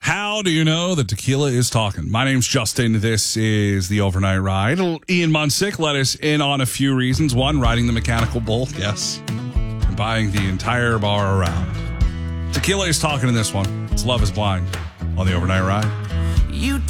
How do you know that tequila is talking? My name's Justin. This is the Overnight Ride. Ian Munsick let us in on a few reasons. One, riding the mechanical bull. Yes. And buying the entire bar around. Tequila is talking in this one. It's Love is Blind on the Overnight Ride. You